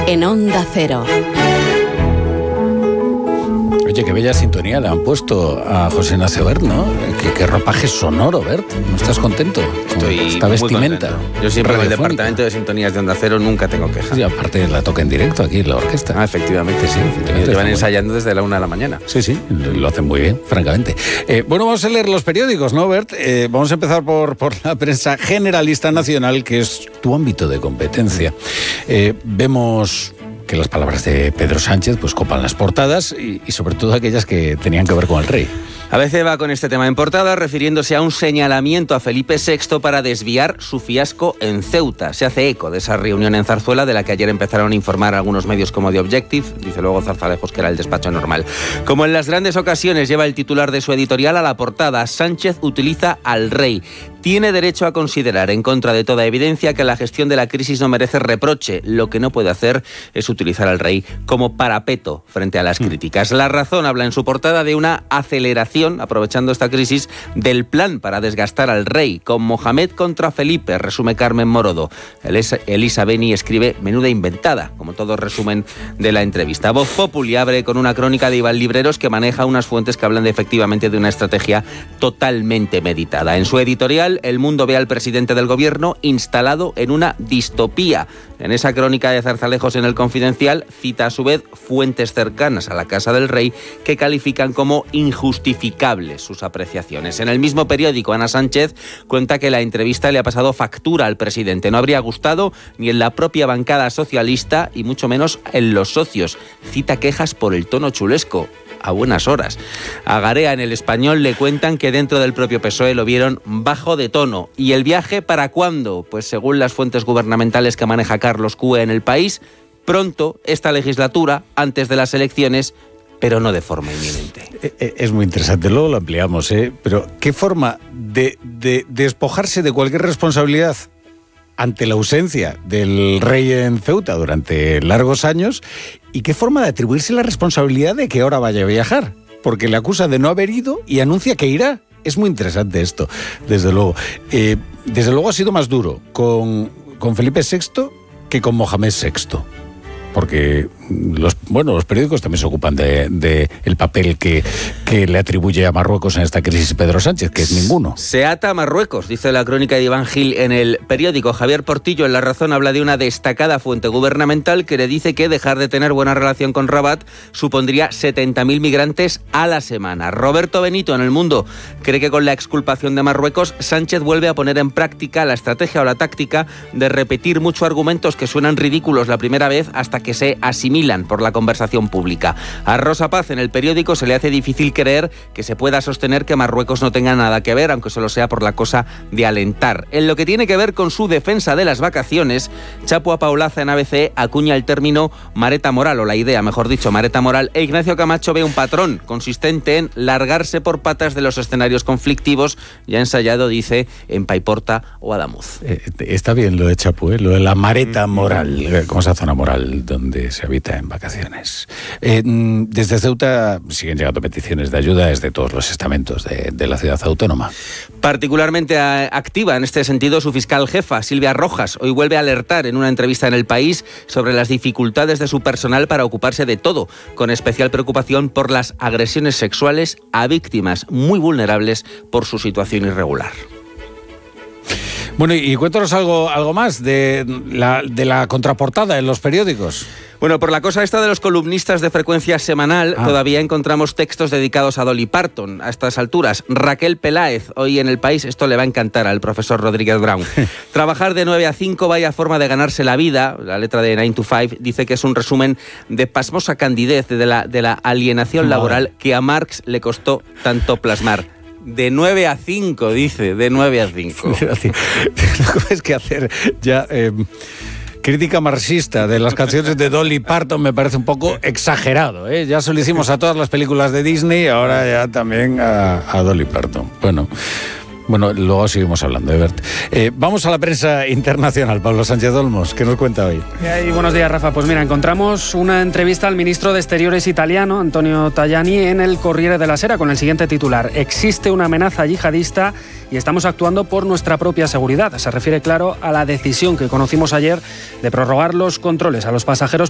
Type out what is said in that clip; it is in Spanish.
en Onda Cero. Oye, qué bella sintonía le han puesto a José Ignacio Bert, ¿no? Qué ropaje sonoro, Bert. ¿No estás contento? Estoy esta vestimenta. Contento. Yo siempre en el departamento de sintonías de Onda Cero nunca tengo quejas. Sí, aparte la toca en directo aquí la orquesta. Ah, efectivamente, sí. Llevan ensayando desde la 1 de la mañana. Sí, lo hacen muy bien, francamente. Bueno, vamos a leer los periódicos, ¿no, Bert? Vamos a empezar por la prensa generalista nacional, que es tu ámbito de competencia. Vemos que las palabras de Pedro Sánchez pues copan las portadas y sobre todo aquellas que tenían que ver con el rey. ABC va con este tema en portada, refiriéndose a un señalamiento a Felipe VI para desviar su fiasco en Ceuta. Se hace eco de esa reunión en Zarzuela, de la que ayer empezaron a informar algunos medios como The Objective. Dice luego Zarzalejos que era el despacho normal. Como en las grandes ocasiones, lleva el titular de su editorial a la portada. Sánchez utiliza al rey. Tiene derecho a considerar, en contra de toda evidencia, que la gestión de la crisis no merece reproche. Lo que no puede hacer es utilizar al rey como parapeto frente a las críticas. La Razón habla en su portada de una aceleración, aprovechando esta crisis, del plan para desgastar al rey, con Mohamed contra Felipe, resume Carmen Morodo. Elisa Beni escribe menuda inventada, como todo resumen de la entrevista. Voz Populi abre con una crónica de Iván Libreros, que maneja unas fuentes que hablan efectivamente de una estrategia totalmente meditada. En su editorial, El Mundo ve al presidente del gobierno instalado en una distopía. En esa crónica de Zarzalejos en El Confidencial, cita a su vez fuentes cercanas a la Casa del Rey que califican como injustificables sus apreciaciones. En el mismo periódico, Ana Sánchez cuenta que la entrevista le ha pasado factura al presidente. No habría gustado ni en la propia bancada socialista y mucho menos en los socios. Cita quejas por el tono chulesco. A buenas horas. A Garea en El Español le cuentan que dentro del propio PSOE lo vieron bajo de tono. ¿Y el viaje para cuándo? Pues según las fuentes gubernamentales que maneja Carlos Cue en El País, pronto, esta legislatura, antes de las elecciones, pero no de forma inminente. Es muy interesante, luego lo ampliamos, pero ¿qué forma de despojarse de cualquier responsabilidad ante la ausencia del rey en Ceuta durante largos años? ¿Y qué forma de atribuirse la responsabilidad de que ahora vaya a viajar? Porque le acusa de no haber ido y anuncia que irá. Es muy interesante esto, desde luego. Desde luego ha sido más duro con Felipe VI que con Mohamed VI. Porque los periódicos también se ocupan de el papel que le atribuye a Marruecos en esta crisis Pedro Sánchez, que es ninguno. Se ata a Marruecos, dice la crónica de Iván Gil en el periódico. Javier Portillo en La Razón habla de una destacada fuente gubernamental que le dice que dejar de tener buena relación con Rabat supondría 70.000 migrantes a la semana. Roberto Benito en El Mundo cree que con la exculpación de Marruecos, Sánchez vuelve a poner en práctica la estrategia o la táctica de repetir muchos argumentos que suenan ridículos la primera vez hasta que se asimilan por la conversación pública. A Rosa Paz en el periódico se le hace difícil creer que se pueda sostener que Marruecos no tenga nada que ver, aunque solo sea por la cosa de alentar. En lo que tiene que ver con su defensa de las vacaciones, Chapo Apaolaza en ABC acuña el término mareta moral, o la idea, mejor dicho, mareta moral, e Ignacio Camacho ve un patrón consistente en largarse por patas de los escenarios conflictivos, ya ensayado, dice, en Paiporta o Adamuz. Está bien lo de Chapo, lo de la mareta moral, como esa zona moral donde se habita en vacaciones. Desde Ceuta siguen llegando peticiones de ayuda desde todos los estamentos de la ciudad autónoma. Particularmente activa en este sentido su fiscal jefa, Silvia Rojas. Hoy vuelve a alertar en una entrevista en El País sobre las dificultades de su personal para ocuparse de todo, con especial preocupación por las agresiones sexuales a víctimas muy vulnerables por su situación irregular. Bueno, y cuéntanos algo más de la contraportada en los periódicos. Bueno, por la cosa esta de los columnistas de Frecuencia Semanal, todavía encontramos textos dedicados a Dolly Parton a estas alturas. Raquel Peláez, hoy en El País, esto le va a encantar al profesor Rodríguez Brown. Trabajar de 9 a 5, vaya forma de ganarse la vida. La letra de 9 to 5 dice que es un resumen de pasmosa candidez de la alienación laboral que a Marx le costó tanto plasmar. De 9 a 5, dice, de 9 a 5. Es que hacer ya crítica marxista de las canciones de Dolly Parton me parece un poco exagerado, ¿eh? Ya se lo hicimos a todas las películas de Disney, ahora ya también a Dolly Parton. Bueno, luego seguimos hablando, Bert. Vamos a la prensa internacional. Pablo Sánchez Olmos, ¿qué nos cuenta hoy? Buenos días, Rafa. Pues mira, encontramos una entrevista al ministro de Exteriores italiano, Antonio Tajani, en el Corriere della Sera con el siguiente titular: existe una amenaza yihadista y estamos actuando por nuestra propia seguridad. Se refiere, claro, a la decisión que conocimos ayer de prorrogar los controles a los pasajeros